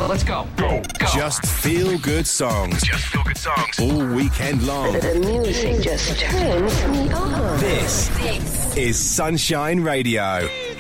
Let's go. Go. Just feel good songs. Just feel good songs. All weekend long. The music just turns me on. This is Sunshine Radio.